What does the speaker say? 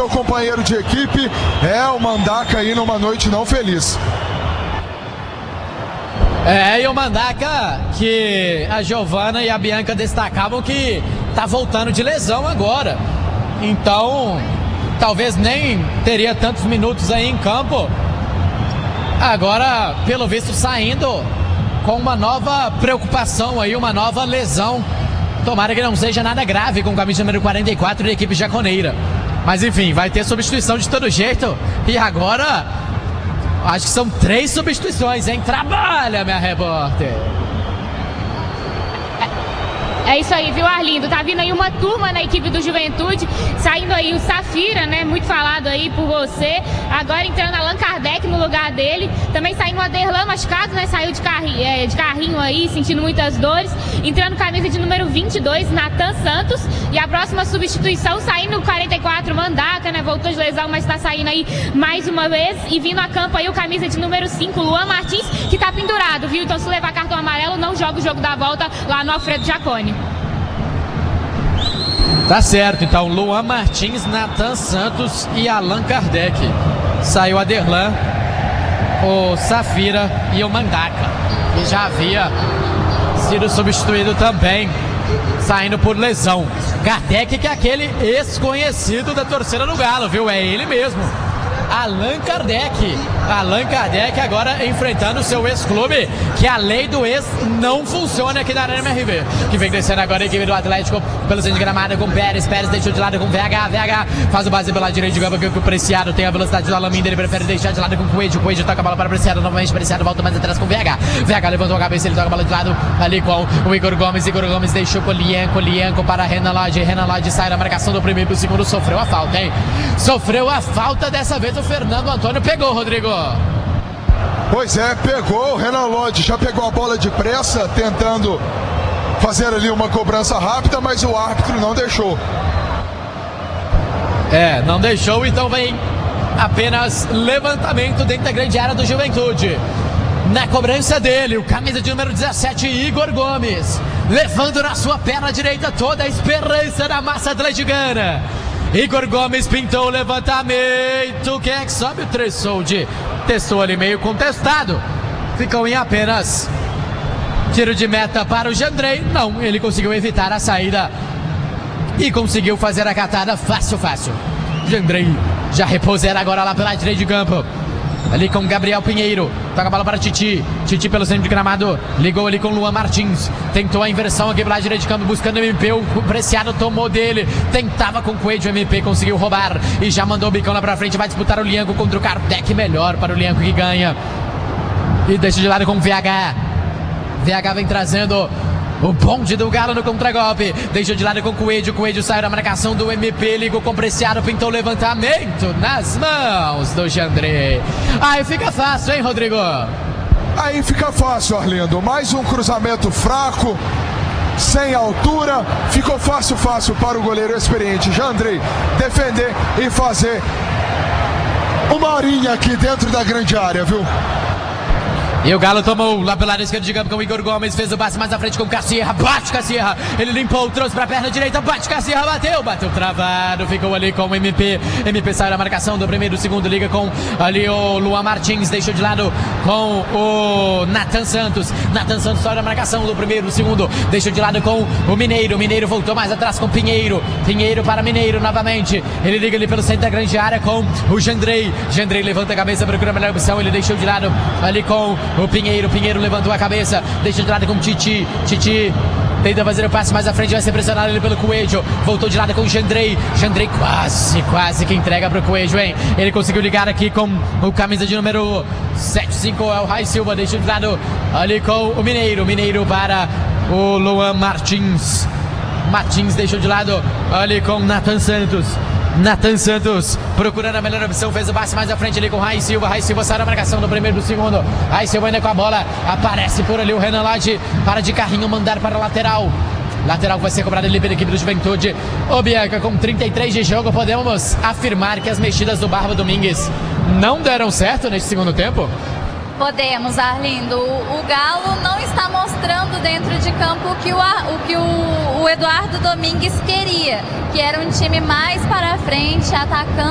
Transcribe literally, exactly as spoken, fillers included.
seu companheiro de equipe. É o Mandaca aí numa noite não feliz. É, e o Mandaca, que a Giovana e a Bianca destacavam que tá voltando de lesão agora. Então, talvez nem teria tantos minutos aí em campo. Agora, pelo visto, saindo com uma nova preocupação aí, uma nova lesão. Tomara que não seja nada grave com o camisa número quarenta e quatro da equipe jaconeira. Mas enfim, vai ter substituição de todo jeito. E agora, acho que são três substituições, hein? Trabalha, minha repórter! É isso aí, viu, Arlindo? Tá vindo aí uma turma na equipe do Juventude, saindo aí o Safira, né, muito falado aí por você, agora entrando Allan Kardec no lugar dele, também saindo o Aderlan machucado, né, saiu de carrinho, é, de carrinho aí, sentindo muitas dores, entrando camisa de número vinte e dois, Nathan Santos, e a próxima substituição saindo o quarenta e quatro, Mandaca, né, voltou de lesão, mas tá saindo aí mais uma vez, e vindo a campo aí o camisa de número cinco, Luan Martins, que tá pendurado, viu? Então se levar cartão amarelo, não joga o jogo da volta lá no Alfredo Jaconi. Tá certo, então Luan Martins, Nathan Santos e Allan Kardec. Saiu Aderlan, o Safira e o Mandaca, que já havia sido substituído também, saindo por lesão. Kardec, que é aquele ex-conhecido da torcida do Galo, viu? É ele mesmo, Allan Kardec. Allan Kardec agora enfrentando o seu ex-clube, que a lei do ex não funciona aqui na Arena M R V. Que vem descendo agora a equipe do Atlético pelo centro de gramada com Pérez. Pérez deixou de lado com V H. V H faz o base pela direita de campo, que o Preciado tem a velocidade do Alaminda. Ele prefere deixar de lado com o Coelho. O Coelho toca a bola para o Preciado. Novamente Preciado volta mais atrás com o V H. V H levantou a cabeça, ele toca a bola de lado ali com o Igor Gomes. Igor Gomes deixou com o Lianco. Lianco para Renan Lodge. Renan Lodge sai da marcação do primeiro e do segundo. Sofreu a falta, hein? Sofreu a falta dessa vez o Fernando Antônio. Pegou, Rodrigo. Pois é, pegou. O Renan Lodge já pegou a bola de pressa, tentando fazer ali uma cobrança rápida, mas o árbitro não deixou. É, não deixou, então vem apenas levantamento dentro da grande área do Juventude. Na cobrança dele, o camisa de número dezessete, Igor Gomes, levando na sua perna direita toda a esperança da massa atleticana. Igor Gomes pintou o levantamento. Quem é que sobe? O Tressoldi testou ali meio contestado. Ficou em apenas tiro de meta para o Jandrei. Não, ele conseguiu evitar a saída e conseguiu fazer a catada fácil, fácil. Jandrei já repousera agora lá pela direita de campo. Ali com Gabriel Pinheiro, toca a bola para Titi, Titi pelo centro de gramado, ligou ali com Luan Martins, tentou a inversão aqui pela direita de campo, buscando o M P, o Preciado tomou dele, tentava com o Coelho, o M P conseguiu roubar e já mandou o bicão lá pra frente, vai disputar o Lianco contra o Kardec, melhor para o Lianco que ganha, e deixa de lado com o V H, V H vem trazendo o bonde do Galo no contragolpe. Deixou de lado com o Coelho. O Coelho saiu da marcação do M P. Ligou com o Preciado. Pintou o levantamento nas mãos do Jandrei. Aí fica fácil, hein, Rodrigo? Aí fica fácil, Arlindo. Mais um cruzamento fraco, sem altura. Ficou fácil, fácil para o goleiro experiente Jandrei defender e fazer uma horinha aqui dentro da grande área, viu? E o Galo tomou lá pelo lado esquerdo de campo com o Igor Gomes, fez o passe mais à frente com o Cassierra, bate Cassierra, ele limpou, trouxe pra perna direita, bate Cassierra, bateu, bateu travado, ficou ali com o M P, M P saiu da marcação do primeiro, do segundo, liga com ali o Luan Martins, deixou de lado com o Nathan Santos, Nathan Santos saiu da marcação do primeiro, do segundo, deixou de lado com o Mineiro, Mineiro voltou mais atrás com o Pinheiro, Pinheiro para Mineiro novamente, ele liga ali pelo centro da grande área com o Jandrei, Jandrei levanta a cabeça, procura a melhor opção, ele deixou de lado ali com o Pinheiro, Pinheiro levantou a cabeça, deixa de lado com o Titi, Titi tenta fazer o passe mais à frente, vai ser pressionado ele pelo Coelho, voltou de lado com o Jandrei, Jandrei quase, quase que entrega pro Coelho, hein? Ele conseguiu ligar aqui com o camisa de número sete cinco, é o Rai Silva, deixa de lado ali com o Mineiro, Mineiro para o Luan Martins, Martins deixou de lado ali com o Nathan Santos, Nathan Santos procurando a melhor opção, fez o passe mais à frente ali com o Rai Silva, Rai Silva sai da marcação do primeiro e do segundo, Rai Silva ainda com a bola, aparece por ali o Renan Lodge, para de carrinho, mandar para a lateral, lateral vai ser cobrado ali pela equipe do Juventude. Ô Bianca, com trinta e três de jogo, podemos afirmar que as mexidas do Barba Domingues não deram certo neste segundo tempo? Podemos, Arlindo. O, o Galo não está mostrando dentro de campo o que o, o, que o, o Eduardo Domingues queria, que era um time mais para frente, atacando